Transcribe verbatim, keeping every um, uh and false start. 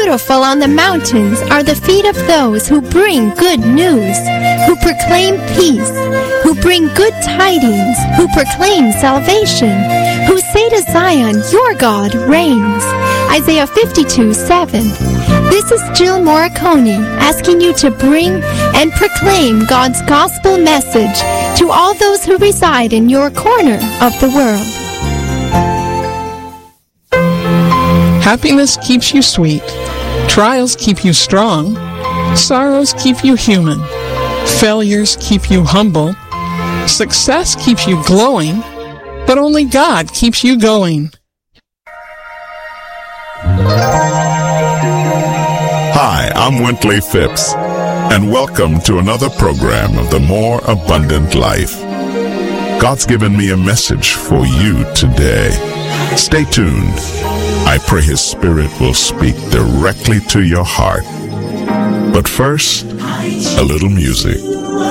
beautiful on the mountains are the feet of those who bring good news, who proclaim peace, who bring good tidings, who proclaim salvation, who say to Zion, your God reigns. Isaiah fifty-two seven. This is Jill Morricone asking you to bring and proclaim God's gospel message to all those who reside in your corner of the world. Happiness keeps you sweet. Trials keep you strong. Sorrows keep you human. Failures keep you humble. Success keeps you glowing. But only God keeps you going. Hi, I'm Wintley Phipps, and welcome to another program of the More Abundant Life. God's given me a message for you today. Stay tuned. I pray His Spirit will speak directly to your heart. But first, a little music.